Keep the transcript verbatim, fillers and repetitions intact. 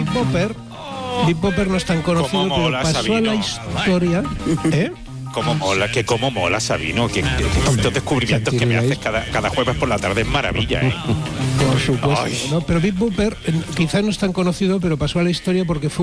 Bopper, Big Bopper no es tan conocido, Cómo mola, pero pasó Sabino. a la historia. ¿Eh? Cómo mola, que cómo mola, Sabino, que, que, que estos descubrimientos que me haces cada, cada jueves por la tarde es maravilla, ¿eh? Por supuesto, Ay. ¿no? Pero Big Bopper eh, quizá no es tan conocido, pero pasó a la historia porque fue